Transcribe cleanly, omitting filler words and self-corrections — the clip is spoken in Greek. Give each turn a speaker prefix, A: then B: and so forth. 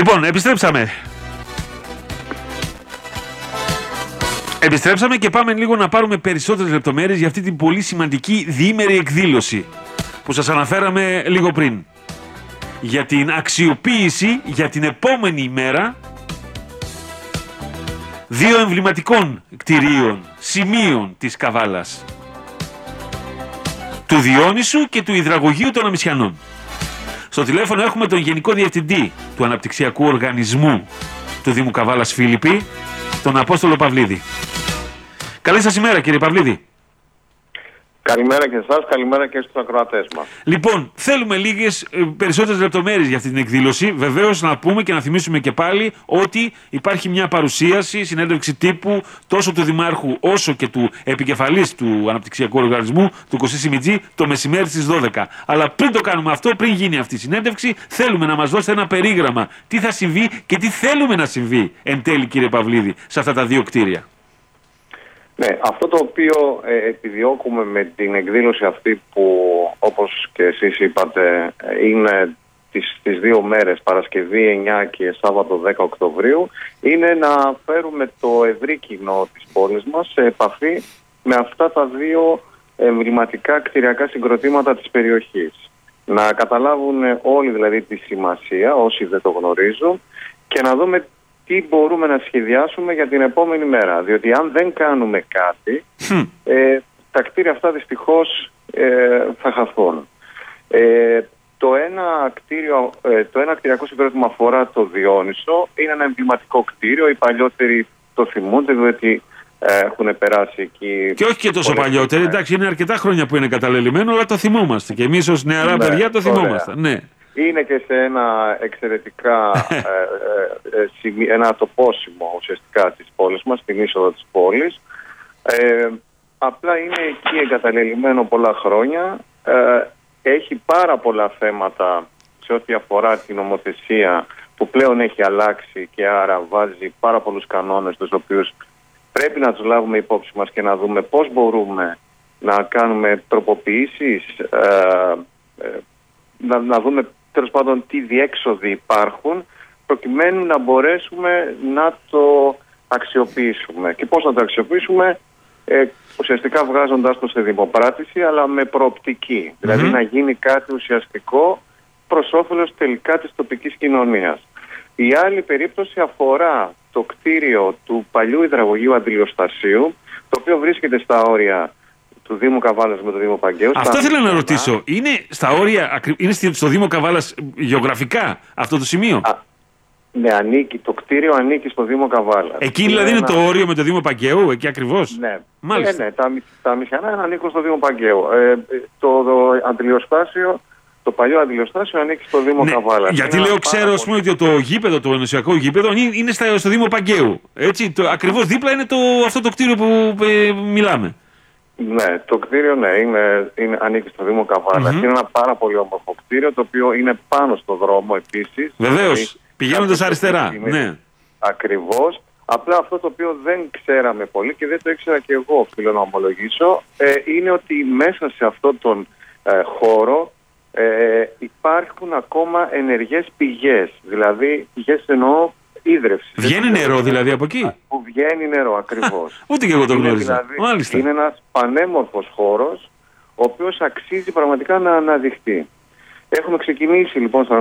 A: Λοιπόν, επιστρέψαμε. Επιστρέψαμε και πάμε λίγο να πάρουμε περισσότερες λεπτομέρειες για αυτή την πολύ σημαντική διήμερη εκδήλωση που σας αναφέραμε λίγο πριν. Για την αξιοποίηση για την επόμενη ημέρα δύο εμβληματικών κτηρίων, σημείων της Καβάλας. Του Διόνυσου και του Υδραγωγείου των Αμυσιανών. Στο τηλέφωνο έχουμε τον Γενικό Διευθυντή του Αναπτυξιακού Οργανισμού του Δήμου Καβάλας Φίλιππη, τον Απόστολο Παυλίδη. Καλή σας ημέρα, κύριε Παυλίδη.
B: Καλημέρα και εσάς, καλημέρα και στους ακροατές μας.
A: Λοιπόν, θέλουμε λίγες περισσότερες λεπτομέρειες για αυτή την εκδήλωση. Βεβαίως να πούμε και να θυμίσουμε και πάλι ότι υπάρχει μια παρουσίαση, συνέντευξη τύπου τόσο του Δημάρχου όσο και του επικεφαλής του Αναπτυξιακού Οργανισμού, του Κωστή Σιμιτζή, το μεσημέρι στις 12. Αλλά πριν το κάνουμε αυτό, πριν γίνει αυτή η συνέντευξη, θέλουμε να μας δώσετε ένα περίγραμμα τι θα συμβεί και τι θέλουμε να συμβεί εν τέλει, κύριε Παυλίδη, σε αυτά τα δύο κτίρια.
B: Ναι, αυτό το οποίο επιδιώκουμε με την εκδήλωση αυτή που, όπως και εσείς είπατε, είναι τις δύο μέρες, Παρασκευή 9 και Σάββατο 10 Οκτωβρίου, είναι να φέρουμε το ευρύ κοινό της πόλης μας σε επαφή με αυτά τα δύο εμβληματικά κτηριακά συγκροτήματα της περιοχής. Να καταλάβουν όλοι δηλαδή τη σημασία, όσοι δεν το γνωρίζουν, και να δούμε τι μπορούμε να σχεδιάσουμε για την επόμενη μέρα. Διότι αν δεν κάνουμε κάτι, τα κτίρια αυτά δυστυχώς θα χαθούν. Το ένα κτηριακό συγκρότημα αφορά το Διόνυσο. Είναι ένα εμβληματικό κτίριο. Οι παλιότεροι το θυμούνται, διότι έχουν περάσει εκεί.
A: Και όχι και τόσο παλιότεροι. Εντάξει, είναι αρκετά χρόνια που είναι καταλελειμμένο, αλλά το θυμόμαστε. Και εμείς ως νεαρά παιδιά το θυμόμαστε. Ναι.
B: Είναι και σε ένα εξαιρετικά ένα τοπόσιμο ουσιαστικά της πόλης μας, στην είσοδο της πόλης. Απλά είναι εκεί εγκαταλελειμμένο πολλά χρόνια. Έχει πάρα πολλά θέματα σε ό,τι αφορά την νομοθεσία που πλέον έχει αλλάξει και άρα βάζει πάρα πολλούς κανόνες τους οποίους πρέπει να τους λάβουμε υπόψη μας και να δούμε πώς μπορούμε να κάνουμε τροποποιήσεις, να δούμε τέλος πάντων τι διέξοδοι υπάρχουν προκειμένου να μπορέσουμε να το αξιοποιήσουμε. Και πώς να το αξιοποιήσουμε, ουσιαστικά βγάζοντας το σε δημοπράτηση, αλλά με προοπτική. Δηλαδή να γίνει κάτι ουσιαστικό προς όφελος τελικά της τοπικής κοινωνίας. Η άλλη περίπτωση αφορά το κτίριο του παλιού υδραγωγείου αντιλιοστασίου, το οποίο βρίσκεται στα όρια του Δήμου Καβάλας με το Δήμο Παγκαίου.
A: Αυτό θέλω να ρωτήσω. Είναι στα όρια, είναι στο Δήμο Καβάλας γεωγραφικά αυτό το σημείο?
B: Ναι, το κτίριο ανήκει στο Δήμο Καβάλας.
A: Εκεί δηλαδή είναι το όριο με το Δήμο Παγκαίου, εκεί ακριβώς?
B: Ναι,
A: μάλιστα.
B: Ναι, τα Αμυσιανά ανήκουν στο Δήμο Παγκαίου. Το αντιλιοστάσιο, το παλιό αντιλιοστάσιο ανήκει στο Δήμο Καβάλας.
A: Γιατί λέω, ξέρω ας πούμε, ότι το γήπεδο, το ενωσιακό γήπεδο είναι στο Δήμο Παγκαίου. Έτσι, ακριβώς δίπλα είναι αυτό το κτίριο που μιλάμε.
B: Ναι, το κτίριο ανήκει στο Δήμο Καβάλας. Είναι ένα πάρα πολύ όμορφο κτίριο, το οποίο είναι πάνω στο δρόμο επίσης.
A: Βεβαίως, πηγαίνοντας αριστερά. Ναι.
B: Ακριβώς. Απλά αυτό το οποίο δεν ξέραμε πολύ και δεν το ήξερα και εγώ, οφείλω να ομολογήσω, είναι ότι μέσα σε αυτόν τον χώρο υπάρχουν ακόμα ενεργές πηγές. Δηλαδή, πηγές εννοώ ίδρυυση.
A: Βγαίνει νερό δηλαδή από εκεί?
B: Που βγαίνει νερό, ακριβώς.
A: Ούτε και εγώ το γνώριζα.
B: Δηλαδή, είναι ένας πανέμορφος χώρος, ο οποίος αξίζει πραγματικά να αναδειχθεί. Έχουμε ξεκινήσει λοιπόν